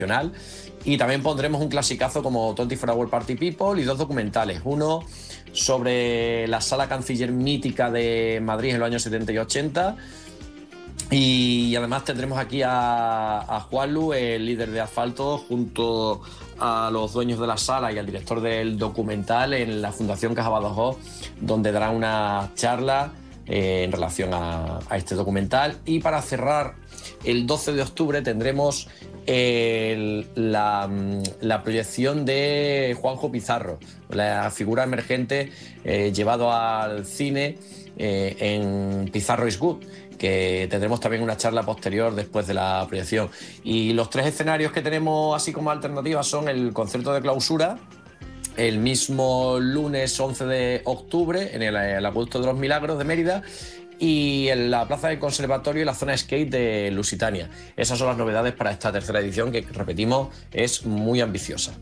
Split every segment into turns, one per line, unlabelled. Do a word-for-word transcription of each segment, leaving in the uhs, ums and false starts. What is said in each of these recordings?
Y también pondremos un clasicazo como veinticuatro Hour Party People y dos documentales. Uno sobre la sala canciller mítica de Madrid en los años setenta y ochenta. Y además tendremos aquí a, a Juanlu, el líder de Asfalto, junto a los dueños de la sala y al director del documental en la Fundación Caja Badajoz, donde dará una charla eh, en relación a, a este documental. Y para cerrar, el doce de octubre tendremos el, la, la proyección de Juanjo Pizarro, la figura emergente eh, llevado al cine eh, en Pizarro is Good, que tendremos también una charla posterior después de la proyección. Y los tres escenarios que tenemos así como alternativas son el concierto de clausura, el mismo lunes once de octubre en el, el Acueducto de los Milagros de Mérida, y en la Plaza del Conservatorio y la zona skate de Lusitania. Esas son las novedades para esta tercera edición, que, repetimos, es muy ambiciosa.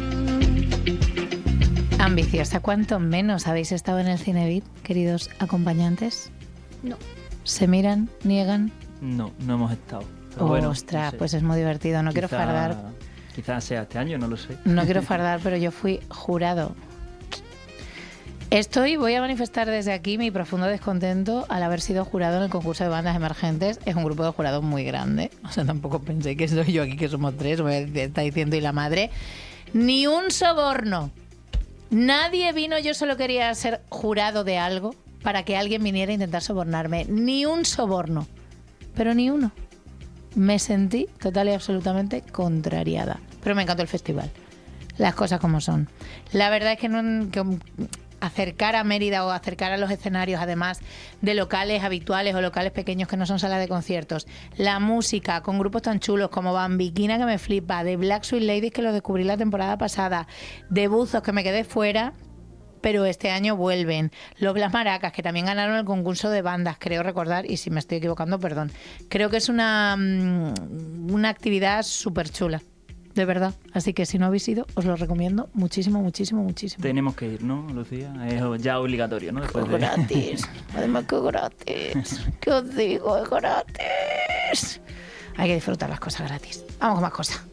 Ambiciosa. ¿Cuánto menos habéis estado en el Cinebeat, queridos acompañantes?
No.
¿Se miran? ¿Niegan?
No, no hemos estado. Pero
Oh,
bueno,
ostras,
no sé.
pues es muy divertido. No
Quizá,
quiero fardar.
Quizás sea este año, no lo sé.
No quiero fardar, pero yo fui jurado. Estoy, voy a manifestar desde aquí mi profundo descontento al haber sido jurado en el concurso de bandas emergentes. Es un grupo de jurados muy grande. O sea, tampoco pensé que soy yo aquí, que somos tres, me está diciendo y la madre. Ni un soborno. Nadie vino, yo solo quería ser jurado de algo para que alguien viniera a intentar sobornarme. Ni un soborno. Pero ni uno. Me sentí total y absolutamente contrariada. Pero me encantó el festival. Las cosas como son. La verdad es que no... Que, acercar a Mérida o acercar a los escenarios, además de locales habituales o locales pequeños que no son salas de conciertos, la música con grupos tan chulos como Bambiquina, que me flipa, de Black Sweet Ladies, que lo descubrí la temporada pasada, de Buzos, que me quedé fuera, pero este año vuelven, los Blas Maracas, que también ganaron el concurso de bandas, creo recordar, y si me estoy equivocando, perdón. Creo que es una, una actividad súper chula. De verdad. Así que si no habéis ido, os lo recomiendo muchísimo, muchísimo, muchísimo.
Tenemos que ir, ¿no, Lucía? Es ya obligatorio, ¿no? Después
¡Qué
de...
gratis! Además, qué gratis. ¿Qué os digo? Es gratis. Hay que disfrutar las cosas gratis. Vamos con más cosas.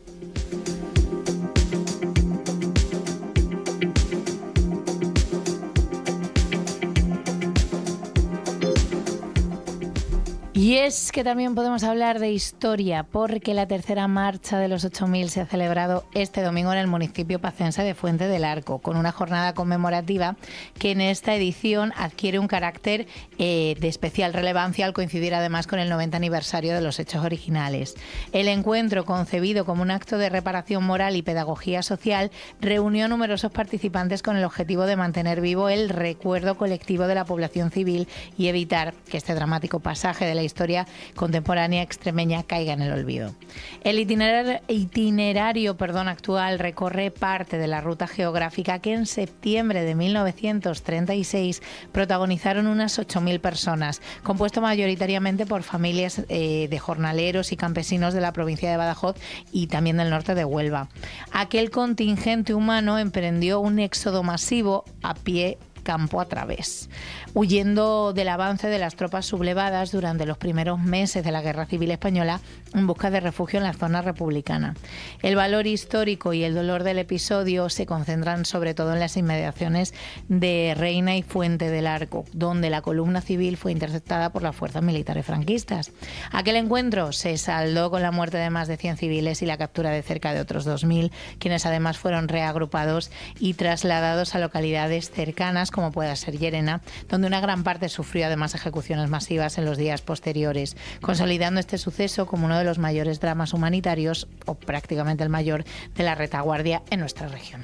Y es que también podemos hablar de historia, porque la tercera marcha de los ocho mil se ha celebrado este domingo en el municipio pacense de Fuente del Arco, con una jornada conmemorativa que en esta edición adquiere un carácter eh, de especial relevancia al coincidir además con el noventa aniversario de los hechos originales. El encuentro, concebido como un acto de reparación moral y pedagogía social, reunió a numerosos participantes con el objetivo de mantener vivo el recuerdo colectivo de la población civil y evitar que este dramático pasaje de la historia contemporánea extremeña caiga en el olvido. El itinerario, itinerario perdón, actual recorre parte de la ruta geográfica que en septiembre de mil novecientos treinta y seis protagonizaron unas ocho mil personas, compuesto mayoritariamente por familias eh, de jornaleros y campesinos de la provincia de Badajoz y también del norte de Huelva. Aquel contingente humano emprendió un éxodo masivo a pie campo a través, huyendo del avance de las tropas sublevadas durante los primeros meses de la Guerra Civil Española en busca de refugio en la zona republicana. El valor histórico y el dolor del episodio se concentran sobre todo en las inmediaciones de Reina y Fuente del Arco, donde la columna civil fue interceptada por las fuerzas militares franquistas. Aquel encuentro se saldó con la muerte de más de cien civiles y la captura de cerca de otros dos mil, quienes además fueron reagrupados y trasladados a localidades cercanas como pueda ser Llerena, donde una gran parte sufrió además ejecuciones masivas en los días posteriores, consolidando este suceso como uno de los mayores dramas humanitarios, o prácticamente el mayor, de la retaguardia en nuestra región.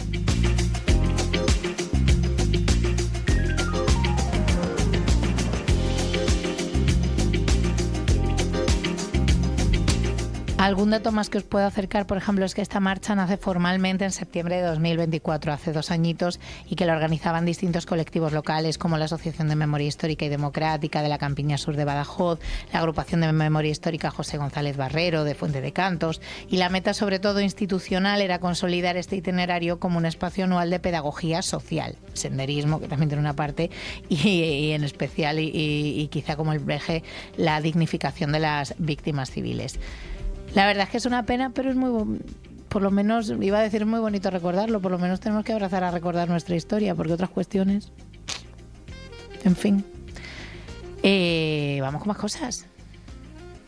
Algún dato más que os puedo acercar, por ejemplo, es que esta marcha nace formalmente en septiembre de dos mil veinticuatro, hace dos añitos, y que la organizaban distintos colectivos locales como la Asociación de Memoria Histórica y Democrática de la Campiña Sur de Badajoz, la Agrupación de Memoria Histórica José González Barrero de Fuente de Cantos, y la meta sobre todo institucional era consolidar este itinerario como un espacio anual de pedagogía social, senderismo, que también tiene una parte, y, y en especial y, y, y quizá como el eje, la dignificación de las víctimas civiles. La verdad es que es una pena, pero es muy... bo- Por lo menos, iba a decir, es muy bonito recordarlo. Por lo menos tenemos que abrazar a recordar nuestra historia, porque otras cuestiones... En fin. Eh, vamos con más cosas.